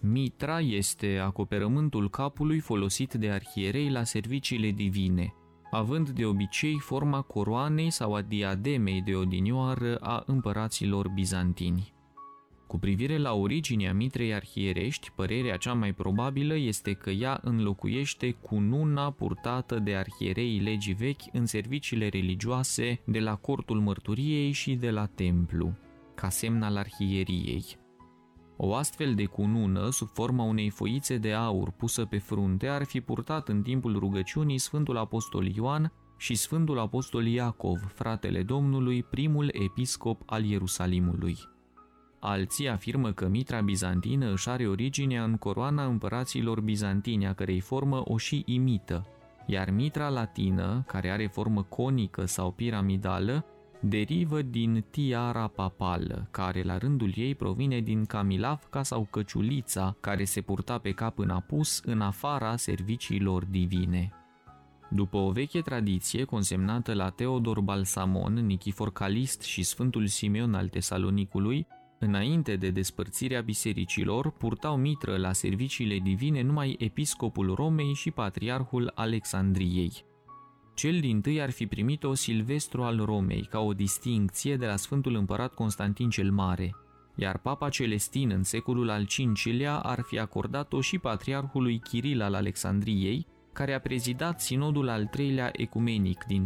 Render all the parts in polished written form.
Mitra este acoperământul capului folosit de arhierei la serviciile divine, având de obicei forma coroanei sau a diademei de odinioară a împăraților bizantini. Cu privire la originea mitrei arhierești, părerea cea mai probabilă este că ea înlocuiește cununa purtată de arhiereii legii vechi în serviciile religioase de la cortul mărturiei și de la templu, ca semn al arhieriei. O astfel de cunună, sub forma unei foițe de aur pusă pe frunte, ar fi purtat în timpul rugăciunii Sfântul Apostol Ioan și Sfântul Apostol Iacov, fratele Domnului, primul episcop al Ierusalimului. Alții afirmă că mitra bizantină își are originea în coroana împăraților bizantini, a cărei formă o și imită, iar mitra latină, care are formă conică sau piramidală, derivă din tiara papală, care la rândul ei provine din camilavca sau căciulița care se purta pe cap în apus în afara serviciilor divine. După o veche tradiție consemnată la Teodor Balsamon, Nichifor Calist și Sfântul Simeon al Tesalonicului, înainte de despărțirea bisericilor, purtau mitră la serviciile divine numai episcopul Romei și patriarhul Alexandriei. Cel dintâi ar fi primit-o Silvestru al Romei, ca o distincție de la Sfântul Împărat Constantin cel Mare, iar Papa Celestin în secolul al V-lea ar fi acordat-o și patriarhului Chiril al Alexandriei, care a prezidat sinodul al III-lea ecumenic din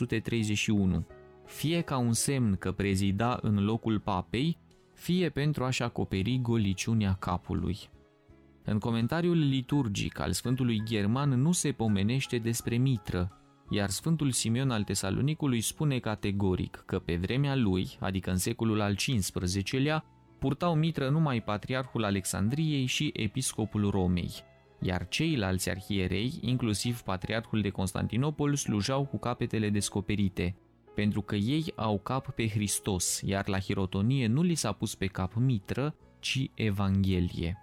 431, fie ca un semn că prezida în locul papei, fie pentru a-și acoperi goliciunea capului. În comentariul liturgic al Sfântului German nu se pomenește despre mitră, iar Sfântul Simeon al Tesalonicului spune categoric că pe vremea lui, adică în secolul al XV-lea, purtau mitră numai patriarhul Alexandriei și episcopul Romei, iar ceilalți arhierei, inclusiv patriarhul de Constantinopol, slujau cu capetele descoperite, pentru că ei au cap pe Hristos, iar la hirotonie nu li s-a pus pe cap mitră, ci Evanghelie.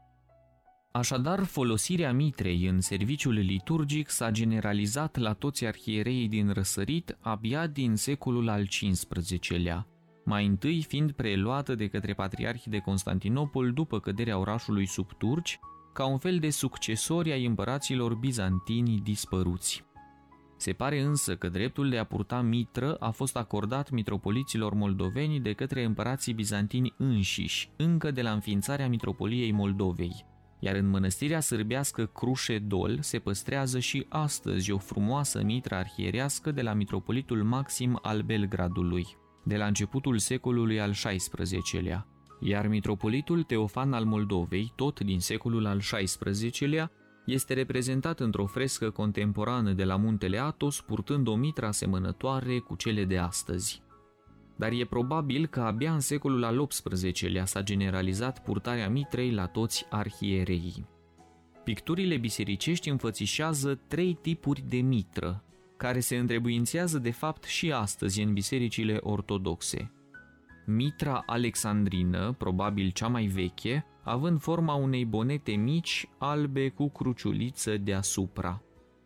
Așadar, folosirea mitrei în serviciul liturgic s-a generalizat la toți arhiereii din răsărit abia din secolul al XV-lea, mai întâi fiind preluată de către patriarhii de Constantinopol după căderea orașului sub turci, ca un fel de succesori ai împăraților bizantini dispăruți. Se pare însă că dreptul de a purta mitră a fost acordat mitropoliților moldoveni de către împărații bizantini înșiși, încă de la înființarea mitropoliei Moldovei, iar în mănăstirea sârbească Crușe-Dol se păstrează și astăzi o frumoasă mitră arhierească de la mitropolitul Maxim al Belgradului, de la începutul secolului al XVI-lea, iar mitropolitul Teofan al Moldovei, tot din secolul al XVI-lea, este reprezentat într-o frescă contemporană de la muntele Athos, purtând o mitră asemănătoare cu cele de astăzi. Dar e probabil că abia în secolul al XVIII-lea s-a generalizat purtarea mitrei la toți arhiereii. Picturile bisericești înfățișează 3 tipuri de mitră, care se întrebuințează de fapt și astăzi în bisericile ortodoxe. Mitra alexandrină, probabil cea mai veche, având forma unei bonete mici, albe cu cruciuliță deasupra.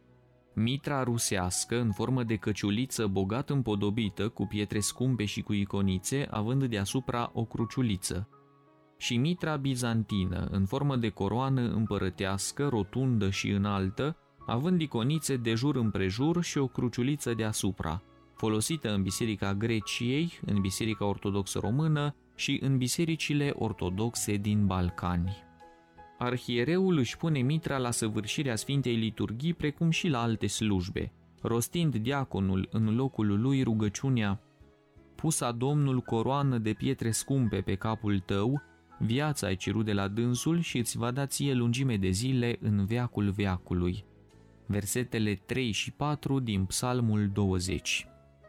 Mitra rusească, în formă de căciuliță bogat împodobită, cu pietre scumpe și cu iconițe, având deasupra o cruciuliță. Și mitra bizantină, în formă de coroană împărătească, rotundă și înaltă, având iconițe de jur împrejur și o cruciuliță deasupra, folosită în Biserica Greciei, în Biserica Ortodoxă Română și în bisericile ortodoxe din Balcani. Arhiereul își pune mitra la săvârșirea Sfintei Liturghii, precum și la alte slujbe, rostind diaconul în locul lui rugăciunea: "Pusa Domnul coroană de pietre scumpe pe capul tău, viața ai cerut de la dânsul și îți va da ție lungime de zile în veacul veacului." Versetele 3 și 4 din Psalmul 20.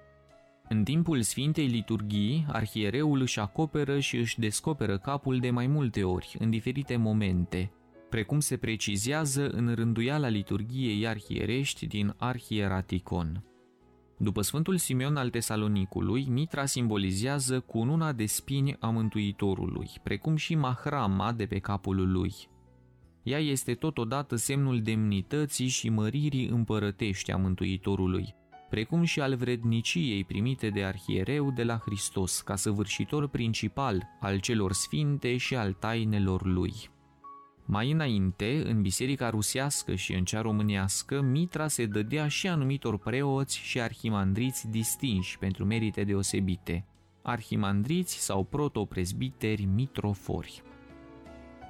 În timpul Sfintei Liturghii, arhiereul își acoperă și își descoperă capul de mai multe ori, în diferite momente, precum se precizează în rânduiala liturghiei arhierești din Arhieraticon. După Sfântul Simeon al Tesalonicului, mitra simbolizează cununa de spini a Mântuitorului, precum și mahrama de pe capul lui. Ea este totodată semnul demnității și măririi împărătești a Mântuitorului, precum și al vredniciei primite de arhiereu de la Hristos, ca săvârșitor principal al celor sfinte și al tainelor lui. Mai înainte, în biserica rusească și în cea românească, mitra se dădea și anumitor preoți și arhimandriți distinși pentru merite deosebite, arhimandriți sau protopresbiteri mitrofori.